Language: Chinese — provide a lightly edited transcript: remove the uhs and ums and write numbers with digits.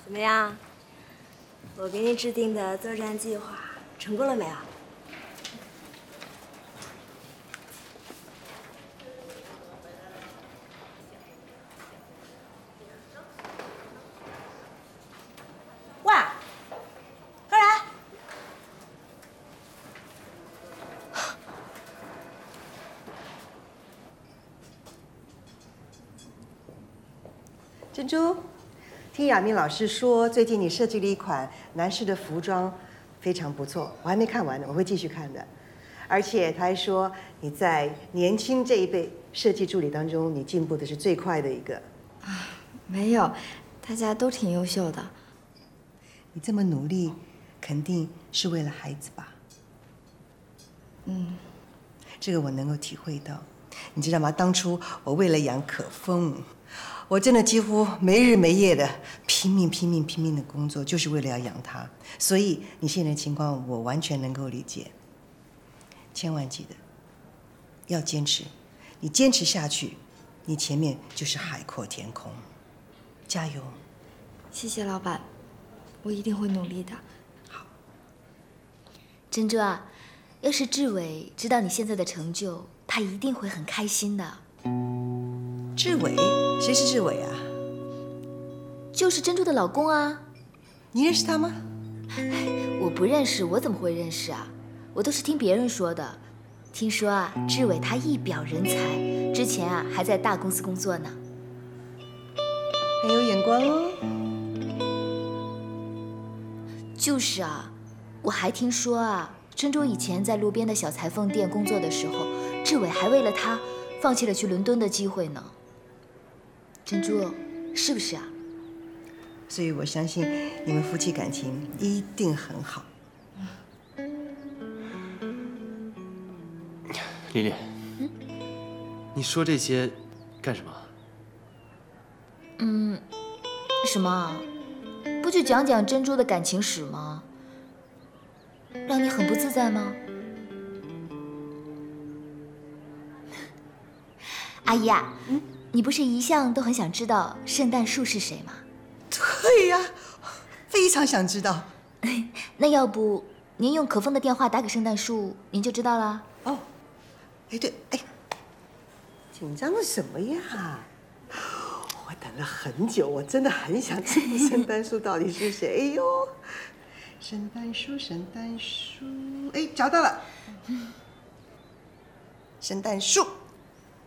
怎么样？我给你制定的作战计划成功了没有？喂，快来！ 珍珠，听亚明老师说，最近你设计了一款男士的服装，非常不错。我还没看完呢，我会继续看的。而且他还说你在年轻这一辈设计助理当中，你进步的是最快的一个。 啊，没有，大家都挺优秀的。 你这么努力，肯定是为了孩子吧？ 嗯， 这个我能够体会到。你知道吗？当初我为了养可风。我真的几乎没日没夜的拼命的工作，就是为了要养他。所以你现在的情况，我完全能够理解。千万记得要坚持，你坚持下去，你前面就是海阔天空。加油！ 谢谢老板，我一定会努力的。 好， 珍珠啊，要是志伟知道你现在的成就，他一定会很开心的。 志伟，谁是志伟啊？ 就是珍珠的老公啊。 你认识他吗？ 我不认识，我怎么会认识啊？我都是听别人说的。听说啊，志伟他一表人才，之前啊还在大公司工作呢。 很有眼光哦。 就是啊，我还听说啊，珍珠以前在路边的小裁缝店工作的时候，志伟还为了她放弃了去伦敦的机会呢。珍珠，是不是啊？ 所以我相信你们夫妻感情一定很好。 琳琳，你说这些干什么？ 什么？不就讲讲珍珠的感情史吗？让你很不自在吗？阿姨啊，你不是一向都很想知道圣诞树是谁吗？ 对呀，非常想知道。 那要不您用可风的电话打给圣诞树，您就知道了。 哦，哎对，哎，紧张什么呀？我等了很久，我真的很想知道圣诞树到底是谁。哎呦，圣诞树，圣诞树，哎，找到了，圣诞树。